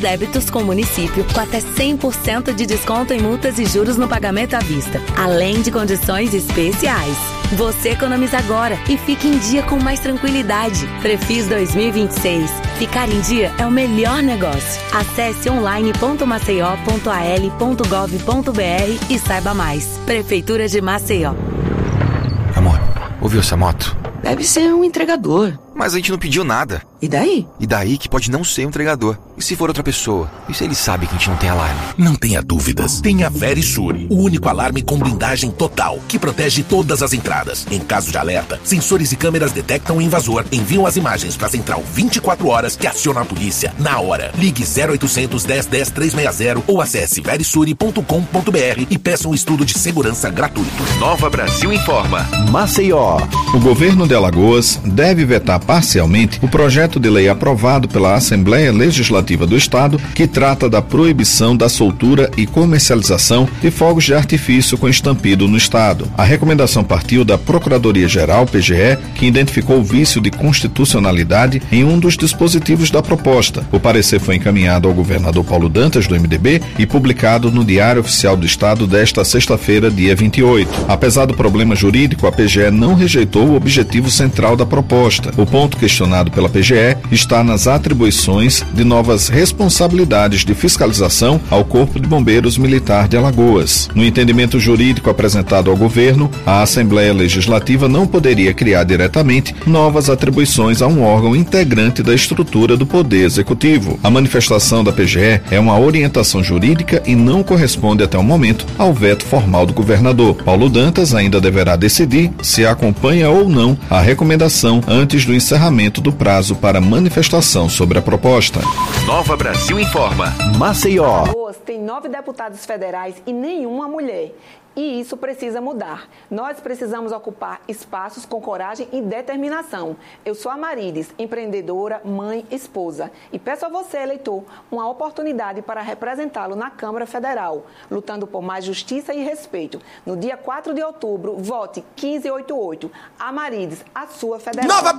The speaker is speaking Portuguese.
débitos com o município, com até 100% de desconto em multas e juros no pagamento à vista, além de condições especiais. Você economiza agora e fica em dia com mais tranquilidade. Prefis 2026. Ficar em dia é o melhor negócio. Acesse online.maceió.al.gov.br e saiba mais. Prefeitura de Maceió. Amor, ouviu essa moto? Deve ser um entregador. Mas a gente não pediu nada. E daí? E daí que pode não ser um entregador. E se for outra pessoa? E se ele sabe que a gente não tem alarme? Não tenha dúvidas. Tenha Verisure, o único alarme com blindagem total, que protege todas as entradas. Em caso de alerta, sensores e câmeras detectam o invasor, enviam as imagens para a central 24 horas que aciona a polícia na hora. Ligue 0800 10 10 360 ou acesse verisure.com.br e peça um estudo de segurança gratuito. Nova Brasil informa. Maceió. O governo de Alagoas deve vetar parcialmente o projeto de lei aprovado pela Assembleia Legislativa do Estado que trata da proibição da soltura e comercialização de fogos de artifício com estampido no Estado. A recomendação partiu da Procuradoria-Geral, PGE, que identificou o vício de constitucionalidade em um dos dispositivos da proposta. O parecer foi encaminhado ao governador Paulo Dantas, do MDB, e publicado no Diário Oficial do Estado desta sexta-feira, dia 28. Apesar do problema jurídico, a PGE não rejeitou o objetivo central da proposta. O ponto questionado pela PGE está nas atribuições de novas responsabilidades de fiscalização ao Corpo de Bombeiros Militar de Alagoas. No entendimento jurídico apresentado ao governo, a Assembleia Legislativa não poderia criar diretamente novas atribuições a um órgão integrante da estrutura do Poder Executivo. A manifestação da PGE é uma orientação jurídica e não corresponde até o momento ao veto formal do governador. Paulo Dantas ainda deverá decidir se acompanha ou não a recomendação antes do encerramento do prazo para manifestação sobre a proposta. Nova Brasil informa. Maceió. Alagoas tem 9 deputados federais e nenhuma mulher. E isso precisa mudar. Nós precisamos ocupar espaços com coragem e determinação. Eu sou a Marides, empreendedora, mãe, esposa. E peço a você, eleitor, uma oportunidade para representá-lo na Câmara Federal, lutando por mais justiça e respeito. No dia 4 de outubro, vote 1588. A Marides, a sua federal. Nova